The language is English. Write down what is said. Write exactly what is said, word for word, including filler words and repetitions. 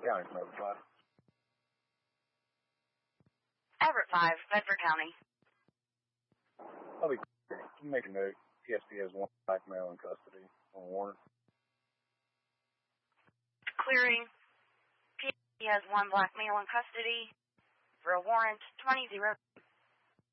County, from Everett five. Everett five, Bedford County. I'll be clear. Can you make a note? P S P has one black male in custody on warrant. Clearing. P S P has one black male in custody for a warrant twenty zero